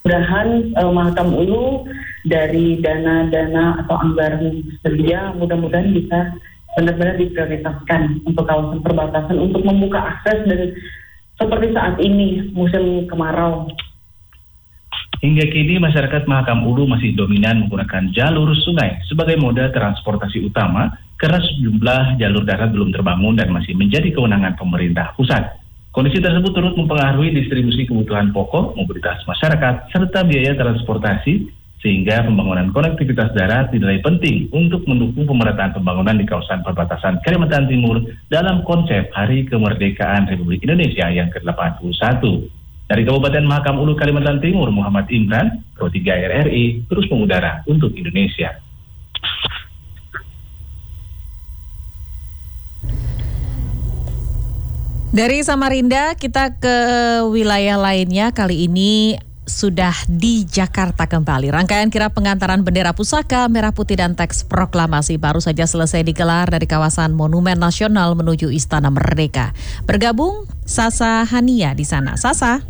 mudah-mudahan Mahakam Ulu dari dana-dana atau anggaran sedia mudah-mudahan bisa benar-benar diprioritaskan untuk kawasan perbatasan untuk membuka akses dan seperti saat ini musim kemarau. Hingga kini masyarakat Mahakam Ulu masih dominan menggunakan jalur sungai sebagai moda transportasi utama karena sejumlah jalur darat belum terbangun dan masih menjadi kewenangan pemerintah pusat. Kondisi tersebut turut mempengaruhi distribusi kebutuhan pokok, mobilitas masyarakat, serta biaya transportasi, sehingga pembangunan konektivitas darat dinilai penting untuk mendukung pemerataan pembangunan di kawasan perbatasan Kalimantan Timur dalam konsep Hari Kemerdekaan Republik Indonesia yang ke-81. Dari Kabupaten Mahakam Ulu, Kalimantan Timur, Muhammad Imran, Pro 3 RRI, terus mengudara untuk Indonesia. Dari Samarinda kita ke wilayah lainnya, kali ini sudah di Jakarta kembali. Rangkaian kirap pengantaran bendera pusaka, merah putih dan teks proklamasi baru saja selesai digelar dari kawasan Monumen Nasional menuju Istana Merdeka. Bergabung Sasa Hania di sana. Sasa.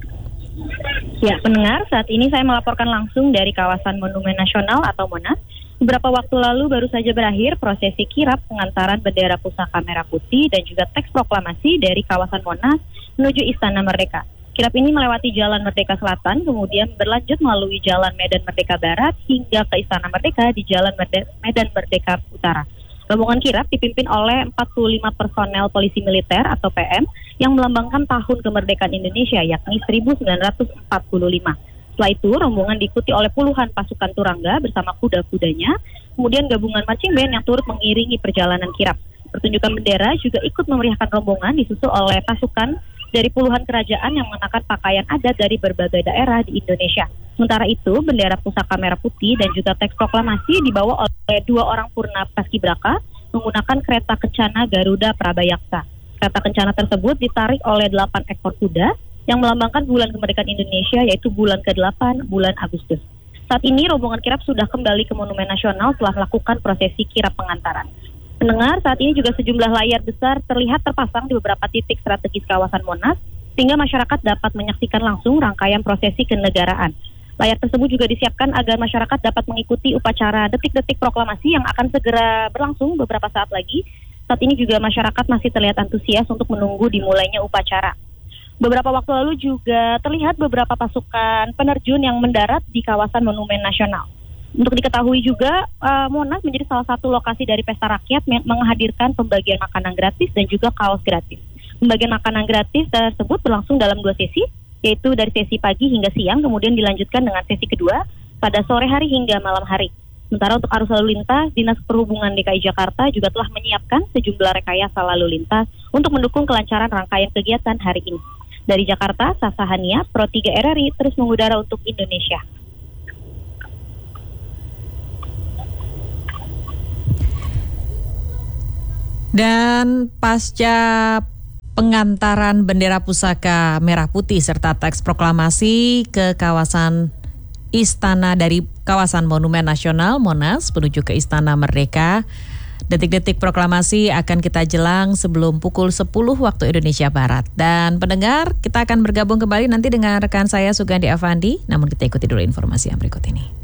Ya, pendengar, saat ini saya melaporkan langsung dari kawasan Monumen Nasional atau Monas. Beberapa waktu lalu baru saja berakhir prosesi kirap pengantaran bendera pusaka merah putih dan juga teks proklamasi dari kawasan Monas menuju Istana Merdeka. Kirap ini melewati Jalan Merdeka Selatan, kemudian berlanjut melalui Jalan Medan Merdeka Barat hingga ke Istana Merdeka di Jalan Medan Merdeka Utara. Rombongan kirap dipimpin oleh 45 personel polisi militer atau PM yang melambangkan tahun kemerdekaan Indonesia yakni 1945. Setelah itu rombongan diikuti oleh puluhan pasukan turangga bersama kuda-kudanya, kemudian gabungan marching band yang turut mengiringi perjalanan kirap. Pertunjukan bendera juga ikut memeriahkan rombongan disusul oleh pasukan dari puluhan kerajaan yang mengenakan pakaian adat dari berbagai daerah di Indonesia. Sementara itu, bendera pusaka merah putih dan juga teks proklamasi dibawa oleh 2 orang purna paskibraka menggunakan kereta kencana Garuda Prabayaksa. Kereta kencana tersebut ditarik oleh 8 ekor kuda yang melambangkan bulan kemerdekaan Indonesia, yaitu bulan ke-8, bulan Agustus. Saat ini rombongan kirap sudah kembali ke Monumen Nasional setelah melakukan prosesi kirap pengantaran. Pendengar, saat ini juga sejumlah layar besar terlihat terpasang di beberapa titik strategis kawasan Monas, sehingga masyarakat dapat menyaksikan langsung rangkaian prosesi kenegaraan. Layar tersebut juga disiapkan agar masyarakat dapat mengikuti upacara detik-detik proklamasi yang akan segera berlangsung beberapa saat lagi. Saat ini juga masyarakat masih terlihat antusias untuk menunggu dimulainya upacara. Beberapa waktu lalu juga terlihat beberapa pasukan penerjun yang mendarat di kawasan Monumen Nasional. Untuk diketahui juga, Monas menjadi salah satu lokasi dari pesta rakyat yang menghadirkan pembagian makanan gratis dan juga kaos gratis. Pembagian makanan gratis tersebut berlangsung dalam 2 sesi, yaitu dari sesi pagi hingga siang, kemudian dilanjutkan dengan sesi kedua pada sore hari hingga malam hari. Sementara untuk arus lalu lintas, Dinas Perhubungan DKI Jakarta juga telah menyiapkan sejumlah rekayasa lalu lintas untuk mendukung kelancaran rangkaian kegiatan hari ini. Dari Jakarta, Sasa Hania, Pro 3 RRI, terus mengudara untuk Indonesia. Dan pasca pengantaran bendera pusaka merah putih serta teks proklamasi ke kawasan Istana dari kawasan Monumen Nasional Monas menuju ke Istana Merdeka. Detik-detik proklamasi akan kita jelang sebelum pukul 10 waktu Indonesia Barat. Dan pendengar, kita akan bergabung kembali nanti dengan rekan saya Sugandi Avandi. Namun kita ikuti dulu informasi yang berikut ini.